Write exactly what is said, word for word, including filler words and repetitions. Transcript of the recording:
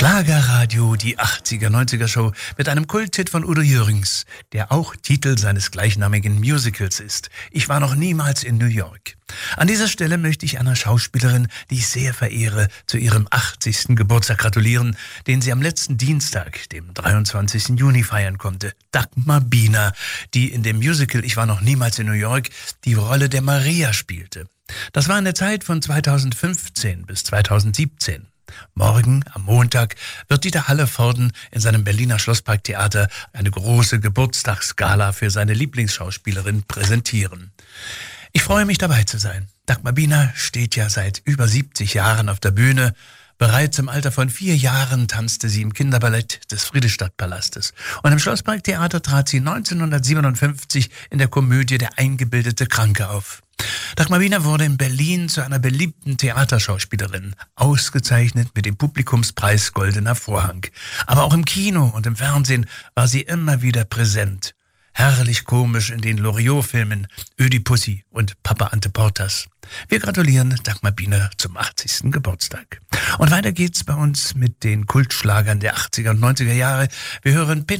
Schlagerradio, die achtziger, neunziger Show mit einem Kulthit von Udo Jürgens, der auch Titel seines gleichnamigen Musicals ist. Ich war noch niemals in New York. An dieser Stelle möchte ich einer Schauspielerin, die ich sehr verehre, zu ihrem achtzigsten Geburtstag gratulieren, den sie am letzten Dienstag, dem dreiundzwanzigsten Juni, feiern konnte. Dagmar Biener, die in dem Musical Ich war noch niemals in New York die Rolle der Maria spielte. Das war in der Zeit von zweitausendfünfzehn bis zweitausendsiebzehn. Morgen, am Montag, wird Dieter Hallervorden in seinem Berliner Schlossparktheater eine große Geburtstagsgala für seine Lieblingsschauspielerin präsentieren. Ich freue mich, dabei zu sein. Dagmar Biener steht ja seit über siebzig Jahren auf der Bühne. Bereits im Alter von vier Jahren tanzte sie im Kinderballett des Friedrichstadtpalastes. Und im Schlossparktheater trat sie neunzehnhundertsiebenundfünfzig in der Komödie Der eingebildete Kranke auf. Dagmar Biener wurde in Berlin zu einer beliebten Theaterschauspielerin, ausgezeichnet mit dem Publikumspreis Goldener Vorhang. Aber auch im Kino und im Fernsehen war sie immer wieder präsent. Herrlich komisch in den Loriot-Filmen Ödipussy und Papa Ante Portas. Wir gratulieren Dagmar Biener zum achtzigsten Geburtstag. Und weiter geht's bei uns mit den Kultschlagern der achtziger und neunziger Jahre. Wir hören Peter